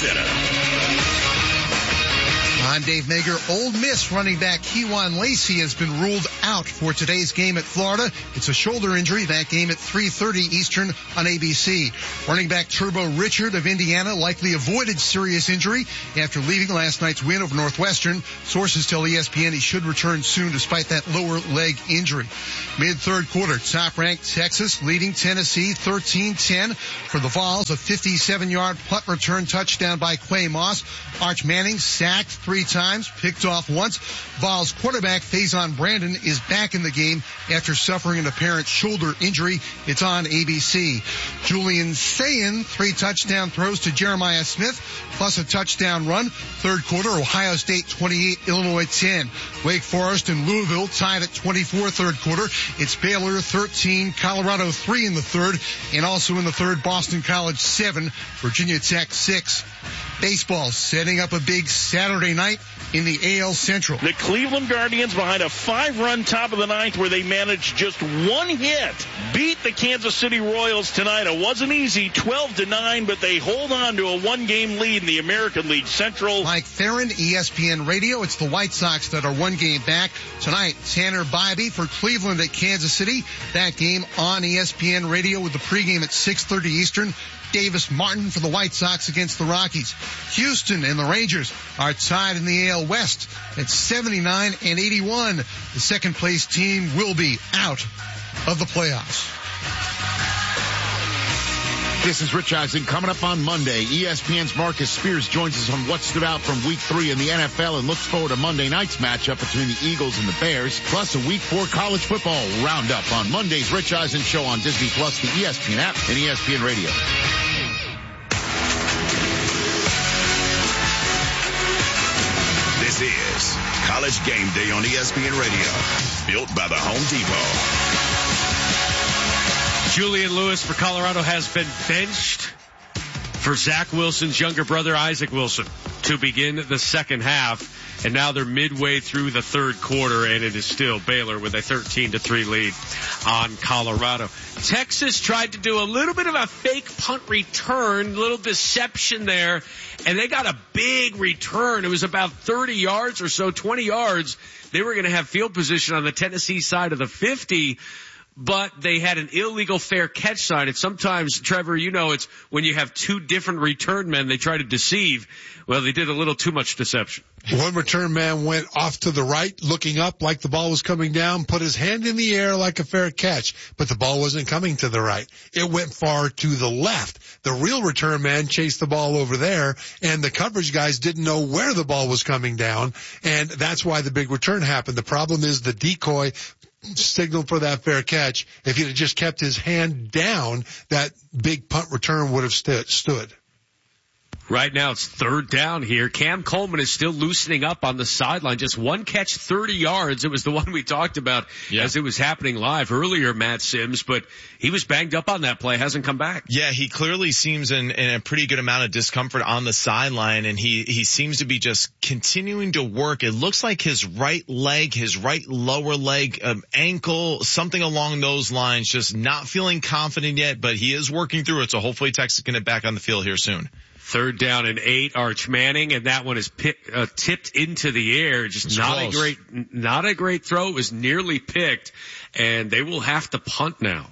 Center. I'm Dave Mager. Ole Miss running back Kewan Lacey has been ruled out for today's game at Florida. It's a shoulder injury. That game at 3:30 Eastern on ABC. Running back Turbo Richard of Indiana likely avoided serious injury after leaving last night's win over Northwestern. Sources tell ESPN he should return soon despite that lower leg injury. Mid-third quarter, top-ranked Texas leading Tennessee 13-10 for the Vols. A 57-yard punt return touchdown by Quay Moss. Arch Manning sacked 3 times, picked off once. Vols quarterback Faison Brandon is back in the game after suffering an apparent shoulder injury. It's on ABC. Julian Sayin, 3 touchdown throws to Jeremiah Smith, plus a touchdown run. Third quarter, Ohio State 28, Illinois 10. Wake Forest and Louisville tied at 24 third quarter. It's Baylor 13, Colorado 3 in the third, and also in the third, Boston College 7, Virginia Tech 6. Baseball setting up a big Saturday night in the AL Central. The Cleveland Guardians behind a 5-run top of the ninth where they managed just 1 hit. Beat the Kansas City Royals tonight. It wasn't easy, 12-9, but they hold on to a 1-game lead in the American League Central. Mike Theron, ESPN Radio. It's the White Sox that are 1 game back. Tonight, Tanner Bybee for Cleveland at Kansas City. That game on ESPN Radio with the pregame at 6:30 Eastern. Davis Martin for the White Sox against the Rockies. Houston and the Rangers are tied in the AL West at 79 and 81. The second place team will be out of the playoffs. This is Rich Eisen. Coming up on Monday, ESPN's Marcus Spears joins us on what stood out from Week 3 in the NFL and looks forward to Monday night's matchup between the Eagles and the Bears, plus a Week 4 college football roundup on Monday's Rich Eisen Show on Disney+, the ESPN app, and ESPN Radio. This is College Game Day on ESPN Radio, built by the Home Depot. Julian Lewis for Colorado has been benched for Zach Wilson's younger brother, Isaac Wilson, to begin the second half. And now they're midway through the third quarter, and it is still Baylor with a 13-3 lead on Colorado. Texas tried to do a little bit of a fake punt return, little deception there, and they got a big return. It was about 30 yards or so, 20 yards. They were going to have field position on the Tennessee side of the 50, but they had an illegal fair catch sign. And sometimes, Trevor, you know, it's when you have 2 different return men, they try to deceive. Well, they did a little too much deception. One return man went off to the right, looking up like the ball was coming down, put his hand in the air like a fair catch, but the ball wasn't coming to the right. It went far to the left. The real return man chased the ball over there, and the coverage guys didn't know where the ball was coming down, and that's why the big return happened. The problem is the decoy signal for that fair catch. If he'd have just kept his hand down, that big punt return would have stood. Right now it's third down here. Cam Coleman is still loosening up on the sideline. Just 1 catch, 30 yards. It was the one we talked about as it was happening live earlier, Matt Sims, but he was banged up on that play, hasn't come back. Yeah, he clearly seems in a pretty good amount of discomfort on the sideline, and he seems to be just continuing to work. It looks like his right leg, his right lower leg, ankle, something along those lines, just not feeling confident yet, but he is working through it, so hopefully Texas can get back on the field here soon. Third down and 8, Arch Manning, and that one is tipped into the air. Just not a great throw. It was nearly picked, and they will have to punt now.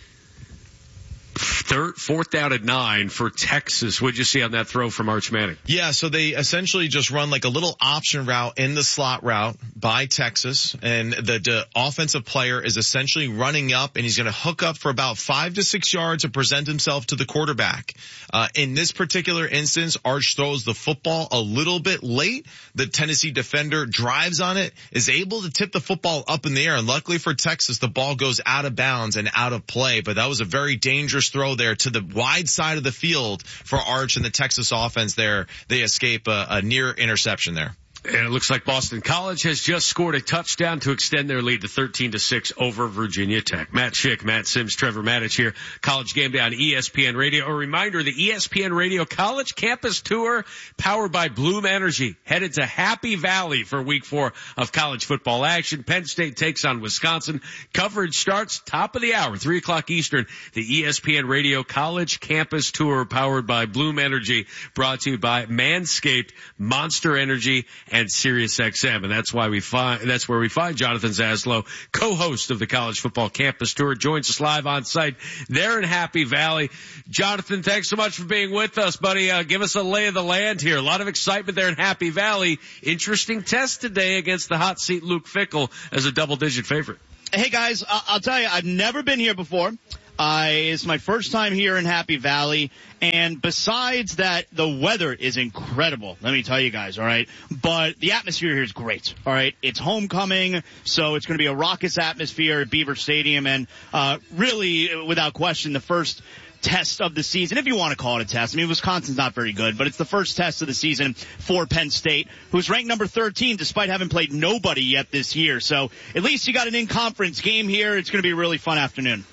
Fourth down at 9 for Texas. What'd you see on that throw from Arch Manning? Yeah, so they essentially just run like a little option route in the slot route by Texas, and the offensive player is essentially running up, and he's going to hook up for about 5 to 6 yards and present himself to the quarterback. In this particular instance, Arch throws the football a little bit late. The Tennessee defender drives on it, is able to tip the football up in the air, and luckily for Texas, the ball goes out of bounds and out of play, but that was a very dangerous throw there to the wide side of the field for Arch and the Texas offense there. They escape a near interception there. And it looks like Boston College has just scored a touchdown to extend their lead to 13-6 over Virginia Tech. Matt Schick, Matt Sims, Trevor Maddich here. College Game Day on ESPN Radio. A reminder, the ESPN Radio College Campus Tour powered by Bloom Energy headed to Happy Valley for week 4 of college football action. Penn State takes on Wisconsin. Coverage starts top of the hour, 3 o'clock Eastern. The ESPN Radio College Campus Tour powered by Bloom Energy, brought to you by Manscaped, Monster Energy, and SiriusXM. And that's where we find Jonathan Zaslow, co-host of the College Football Campus Tour, joins us live on site there in Happy Valley. Jonathan, thanks so much for being with us, buddy. Give us a lay of the land here. A lot of excitement there in Happy Valley. Interesting test today against the hot seat Luke Fickell as a double-digit favorite. Hey guys, I'll tell you, I've never been here before. It's my first time here in Happy Valley, and besides that, the weather is incredible. Let me tell you guys, all right? But the atmosphere here is great, all right? It's homecoming, so it's going to be a raucous atmosphere at Beaver Stadium, and really, without question, the first test of the season, if you want to call it a test. I mean, Wisconsin's not very good, but it's the first test of the season for Penn State, who's ranked number 13 despite having played nobody yet this year. So at least you got an in-conference game here. It's going to be a really fun afternoon.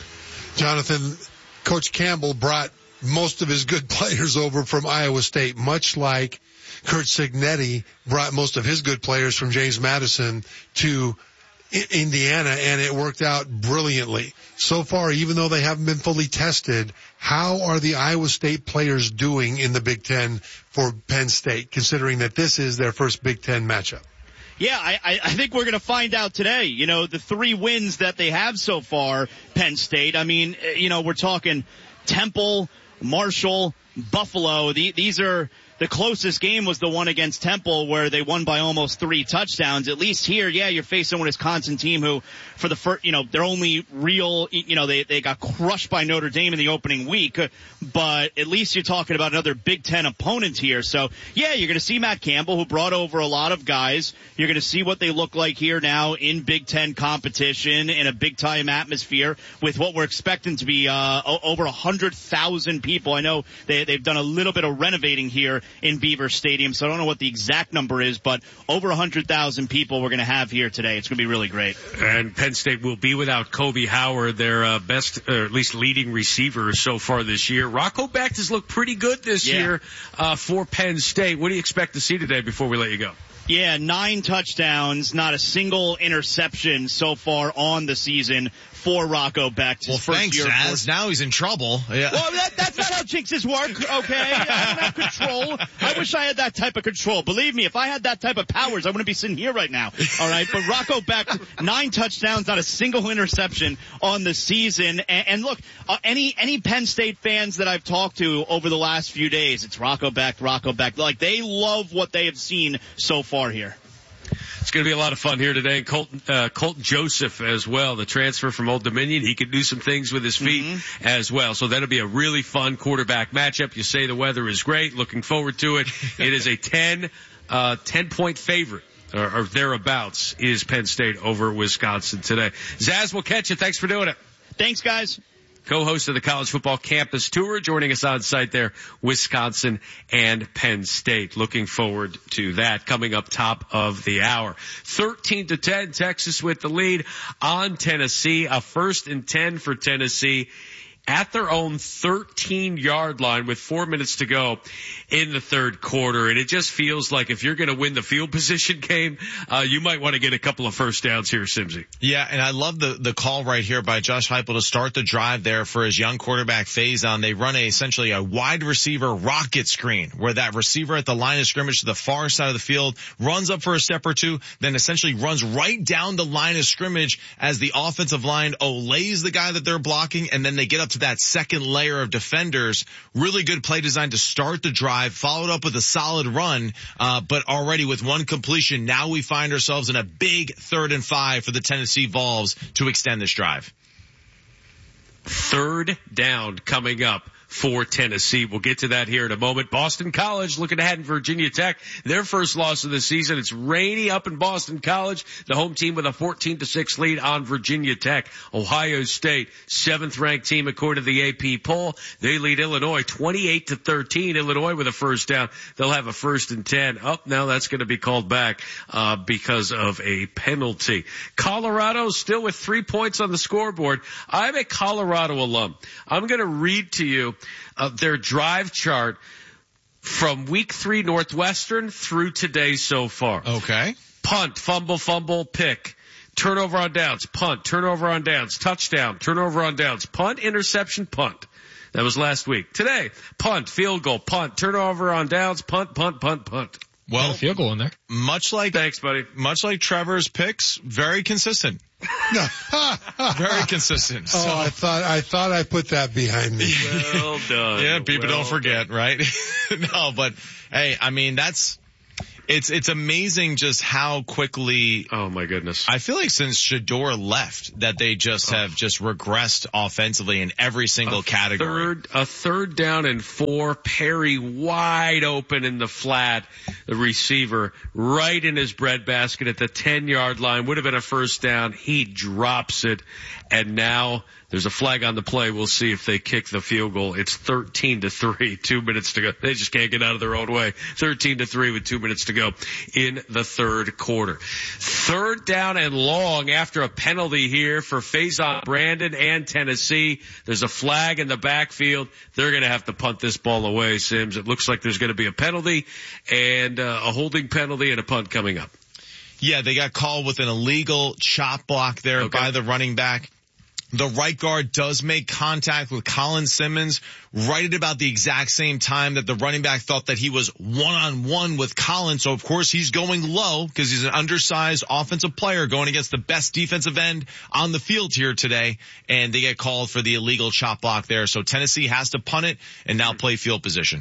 Jonathan, Coach Campbell brought most of his good players over from Iowa State, much like Curt Cignetti brought most of his good players from James Madison to Indiana, and it worked out brilliantly. So far, even though they haven't been fully tested, how are the Iowa State players doing in the Big Ten for Penn State, considering that this is their first Big Ten matchup? Yeah, I think we're going to find out today. You know, the 3 wins that they have so far, Penn State. I mean, you know, we're talking Temple, Marshall, Buffalo. These are the closest game was the one against Temple where they won by almost 3 touchdowns. At least here, yeah, you're facing a Wisconsin team who, for the first, you know, their only real, you know, they got crushed by Notre Dame in the opening week, but at least you're talking about another Big Ten opponent here. So, yeah, you're going to see Matt Campbell, who brought over a lot of guys. You're going to see what they look like here now in Big Ten competition in a big-time atmosphere with what we're expecting to be over 100,000 people. I know they've done a little bit of renovating here in Beaver Stadium, so I don't know what the exact number is, but over 100,000 people we're going to have here today. It's going to be really great. And Penn State will be without Kobe Howard, their best, or at least leading receiver so far this year. Rocco Becht has looked pretty good this year for Penn State. What do you expect to see today before we let you go? Yeah, 9 touchdowns, not a single interception so far on the season for Rocco Becht. Well, thanks, Zaz. Now he's in trouble. Yeah. Well, that's not how jinxes work, okay? I don't have control. I wish I had that type of control. Believe me, if I had that type of powers, I wouldn't be sitting here right now. All right, but Rocco Becht, 9 touchdowns, not a single interception on the season. And look, any Penn State fans that I've talked to over the last few days, it's Rocco Becht. Like, they love what they have seen so far here. It's going to be a lot of fun here today. Colton Joseph as well, the transfer from Old Dominion. He can do some things with his feet as well. So that'll be a really fun quarterback matchup. You say the weather is great. Looking forward to it. It is a 10-point favorite. Or thereabouts is Penn State over Wisconsin today. Zaz, we'll catch you. Thanks for doing it. Thanks, guys. Co-host of the College Football Campus Tour, joining us on site there, Wisconsin and Penn State. Looking forward to that coming up top of the hour. 13-10, Texas with the lead on Tennessee. A 1st and 10 for Tennessee at their own 13-yard line with 4 minutes to go in the third quarter. And it just feels like if you're going to win the field position game, you might want to get a couple of first downs here, Simsy. Yeah, and I love the call right here by Josh Heupel to start the drive there for his young quarterback Faison. They run essentially a wide receiver rocket screen where that receiver at the line of scrimmage to the far side of the field runs up for a step or two, then essentially runs right down the line of scrimmage as the offensive line olays the guy that they're blocking, and then they get up to that second layer of defenders. Really good play design to start the drive, followed up with a solid run, but already with 1 completion, now we find ourselves in a big 3rd and 5 for the Tennessee Vols to extend this drive. 3rd down coming up for Tennessee. We'll get to that here in a moment. Boston College looking ahead in Virginia Tech. Their first loss of the season. It's rainy up in Boston College. The home team with a 14-6 lead on Virginia Tech. Ohio State, 7th ranked team according to the AP poll. They lead Illinois 28-13. Illinois with a first down. They'll have a 1st and 10. Now that's going to be called back because of a penalty. Colorado still with 3 points on the scoreboard. I'm a Colorado alum. I'm going to read to you their drive chart from week 3 Northwestern through today so far. Okay. Punt, fumble, pick. Turnover on downs, punt, turnover on downs, touchdown, turnover on downs, punt, interception, punt. That was last week. Today, punt, field goal, punt, turnover on downs, punt. Well, a field goal in there. Thanks, buddy. Much like Trevor's picks, very consistent. Very consistent. So. I thought I put that behind me. Well done. Yeah, people don't forget, right? No, but hey, I mean, it's amazing just how quickly. Oh my goodness. I feel like since Shedeur left that they just have regressed offensively in every single category. A third down and 4. Perry wide open in the flat. The receiver right in his breadbasket at the 10-yard line. Would have been a first down. He drops it. And now there's a flag on the play. We'll see if they kick the field goal. It's 13-3, 2 minutes to go. They just can't get out of their own way. 13-3 with 2 minutes to go in the third quarter. Third down and long after a penalty here for Faison Brandon and Tennessee. There's a flag in the backfield. They're going to have to punt this ball away, Sims. It looks like there's going to be a penalty and a holding penalty and a punt coming up. Yeah, they got called with an illegal chop block there by the running back. The right guard does make contact with Colin Simmons right at about the exact same time that the running back thought that he was one-on-one with Colin. So, of course, he's going low because he's an undersized offensive player going against the best defensive end on the field here today. And they get called for the illegal chop block there. So Tennessee has to punt it and now play field position.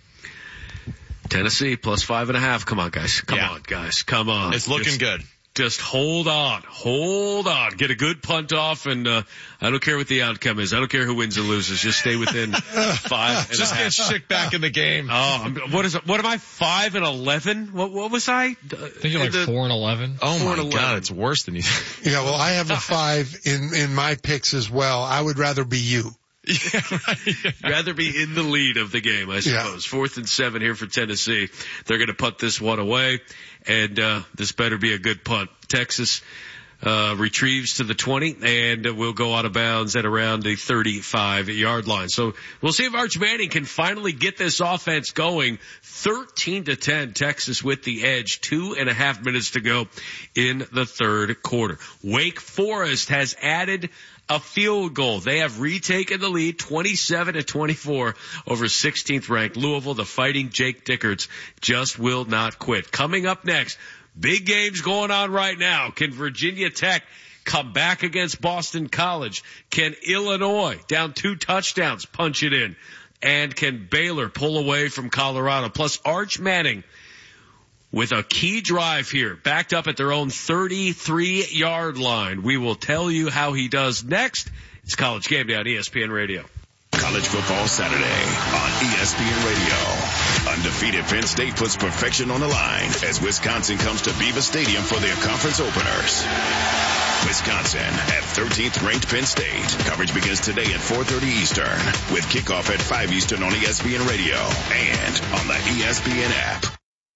Tennessee plus 5.5. Come on, guys. Come on. It's looking good. Just hold on. Get a good punt off, and I don't care what the outcome is. I don't care who wins or loses. Just stay within 5. Just get Schick back in the game. Oh, what is it? What am I? 5-11? What was I? I think you're like 4-11. Oh my God, it's worse than you think. Yeah, well, I have a 5 in my picks as well. I would rather be you. Yeah, right. Rather be in the lead of the game, I suppose. 4th and 7 here for Tennessee. They're going to punt this one away, and this better be a good punt. Texas retrieves to the 20, and will go out of bounds at around the 35-yard line. So we'll see if Arch Manning can finally get this offense going. 13-10, Texas with the edge. 2.5 minutes to go in the third quarter. Wake Forest has added a field goal. They have retaken the lead 27-24 over 16th ranked Louisville. The Fighting Jake Dickards just will not quit. Coming up next, big games going on right now. Can Virginia Tech come back against Boston College? Can Illinois, down 2 touchdowns, punch it in? And can Baylor pull away from Colorado? Plus Arch Manning with a key drive here, backed up at their own 33-yard line. We will tell you how he does next. It's College Game Day on ESPN Radio. College football Saturday on ESPN Radio. Undefeated Penn State puts perfection on the line as Wisconsin comes to Beaver Stadium for their conference openers. Wisconsin at 13th ranked Penn State. Coverage begins today at 4:30 Eastern with kickoff at 5 Eastern on ESPN Radio and on the ESPN app.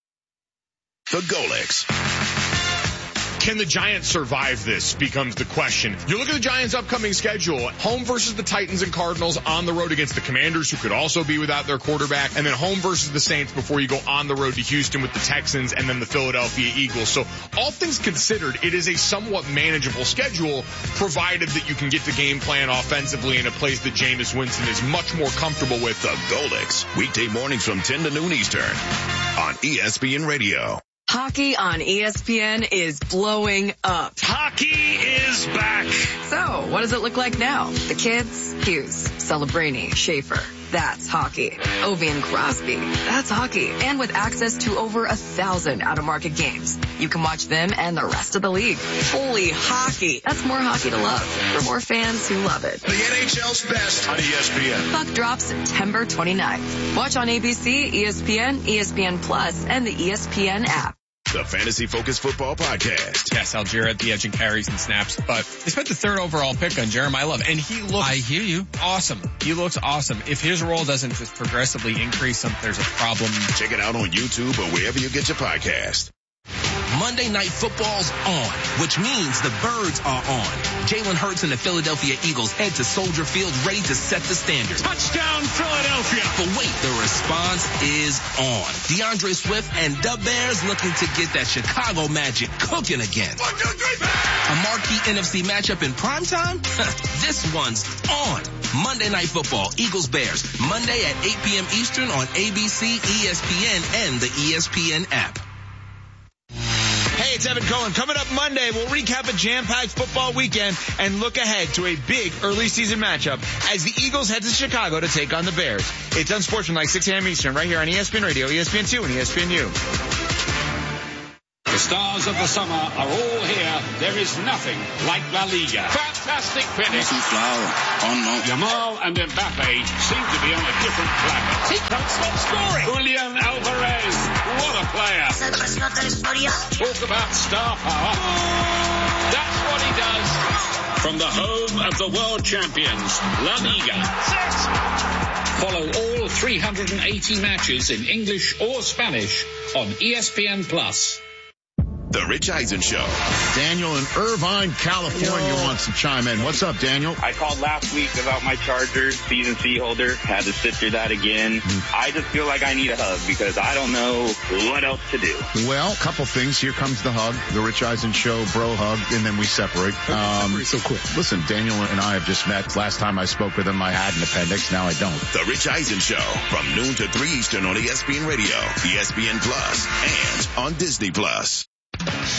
The Golics. Can the Giants survive this becomes the question. You look at the Giants' upcoming schedule, home versus the Titans and Cardinals, on the road against the Commanders, who could also be without their quarterback, and then home versus the Saints before you go on the road to Houston with the Texans and then the Philadelphia Eagles. So all things considered, it is a somewhat manageable schedule, provided that you can get the game plan offensively in a place that Jameis Winston is much more comfortable with. The Golics, weekday mornings from 10 to noon Eastern on ESPN Radio. Hockey on ESPN is blowing up. Hockey is back. So, what does it look like now? The kids? Hughes, Celebrini, Schaefer. that's hockey. Ovi and Crosby, that's hockey. And with access to over 1,000 out-of-market games, you can watch them and the rest of the league. Holy hockey. That's more hockey to love for more fans who love it. The NHL's best on ESPN. Puck drops September 29th. Watch on ABC, ESPN, ESPN Plus, and the ESPN app. The Fantasy Focus Football Podcast. Yes, Algier at the edge and carries and snaps, but they spent the 3rd overall pick on Jeremiah Love, and he looks... I hear you. Awesome. He looks awesome. If his role doesn't just progressively increase, there's a problem. Check it out on YouTube or wherever you get your podcast. Monday Night Football's on, which means the Birds are on. Jalen Hurts and the Philadelphia Eagles head to Soldier Field ready to set the standard. Touchdown, Philadelphia. But wait, the response is on. DeAndre Swift and the Bears looking to get that Chicago magic cooking again. 1, 2, 3, a marquee NFC matchup in primetime? This one's on. Monday Night Football, Eagles-Bears, Monday at 8 p.m. Eastern on ABC, ESPN, and the ESPN app. Hey, it's Evan Cohen. Coming up Monday, we'll recap a jam-packed football weekend and look ahead to a big early season matchup as the Eagles head to Chicago to take on the Bears. It's Unsportsmanlike, 6 a.m. Eastern, right here on ESPN Radio, ESPN2, and ESPNU. The stars of the summer are all here. There is nothing like La Liga. Fantastic finish. Yamal and Mbappe seem to be on a different planet. He can't stop scoring. Julian Alvarez, what a player. Talk about star power. That's what he does. From the home of the world champions, La Liga. Follow all 380 matches in English or Spanish on ESPN Plus. The Rich Eisen Show. Daniel in Irvine, California wants to chime in. What's up, Daniel? I called last week about my Chargers season C holder. Had to sit through that again. I just feel like I need a hug because I don't know what else to do. Well, a couple things. Here comes the hug, the Rich Eisen Show bro hug, and then we separate. So quick. Listen, Daniel and I have just met. Last time I spoke with him, I had an appendix. Now I don't. The Rich Eisen Show from noon to 3 Eastern on ESPN Radio, ESPN Plus, and on Disney Plus.